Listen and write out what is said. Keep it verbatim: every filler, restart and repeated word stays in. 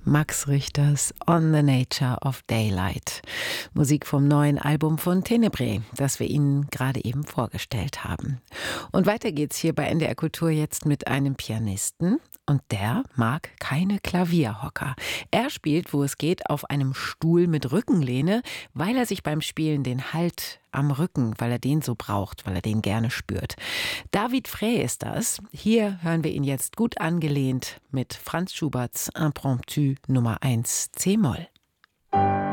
Max Richters On the Nature of Daylight. Musik vom neuen Album von Tenebrae, das wir Ihnen gerade eben vorgestellt haben. Und weiter geht's hier bei N D R Kultur jetzt mit einem Pianisten. Und der mag keine Klavierhocker. Er spielt, wo es geht, auf einem Stuhl mit Rückenlehne, weil er sich beim Spielen den Halt am Rücken, weil er den so braucht, weil er den gerne spürt. David Frey ist das. Hier hören wir ihn jetzt gut angelehnt mit Franz Schuberts Impromptu Nummer eins C-Moll.